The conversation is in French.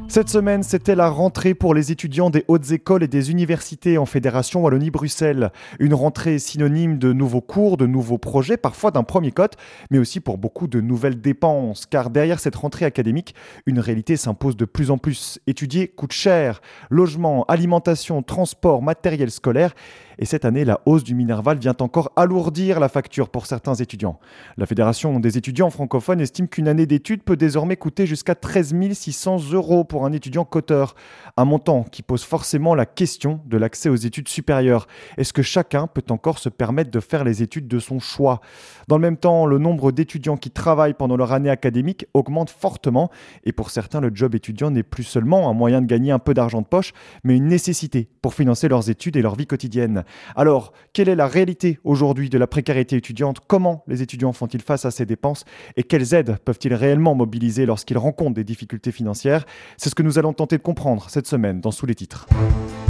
Cette semaine, c'était la rentrée pour les étudiants des hautes écoles et des universités en Fédération Wallonie-Bruxelles. Une rentrée synonyme de nouveaux cours, de nouveaux projets, parfois d'un premier cote, mais aussi pour beaucoup de nouvelles dépenses. Car derrière cette rentrée académique, une réalité s'impose de plus en plus. Étudier coûte cher. Logement, alimentation, transport, matériel scolaire. Et cette année, la hausse du Minerval vient encore alourdir la facture pour certains étudiants. La Fédération des étudiants francophones estime qu'une année d'études peut désormais coûter jusqu'à 13 600 € pour un étudiant coteur. Un montant qui pose forcément la question de l'accès aux études supérieures. Est-ce que chacun peut encore se permettre de faire les études de son choix ? Dans le même temps, le nombre d'étudiants qui travaillent pendant leur année académique augmente fortement. Et pour certains, le job étudiant n'est plus seulement un moyen de gagner un peu d'argent de poche, mais une nécessité pour financer leurs études et leur vie quotidienne. Alors, quelle est la réalité aujourd'hui de la précarité étudiante ? Comment les étudiants font-ils face à ces dépenses ? Et quelles aides peuvent-ils réellement mobiliser lorsqu'ils rencontrent des difficultés financières ? C'est ce que nous allons tenter de comprendre cette semaine dans Sous les titres.